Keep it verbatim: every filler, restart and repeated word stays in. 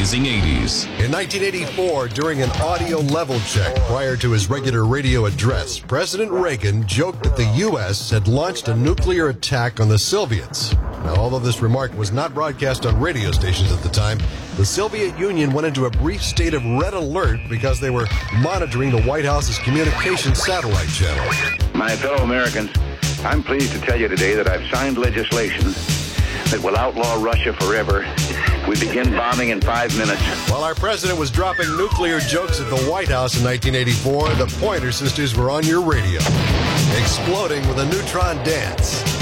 amazing eighties. In nineteen eighty-four, during an audio level check prior to his regular radio address, President Reagan joked that the U S had launched a nuclear attack on the Soviets. Now, although this remark was not broadcast on radio stations at the time, the Soviet Union went into a brief state of red alert because they were monitoring the White House's communications satellite channel. My fellow Americans, I'm pleased to tell you today that I've signed legislation that will outlaw Russia forever. We begin bombing in five minutes. While our president was dropping nuclear jokes at the White House in nineteen eighty-four, the Pointer Sisters were on your radio, exploding with a neutron dance.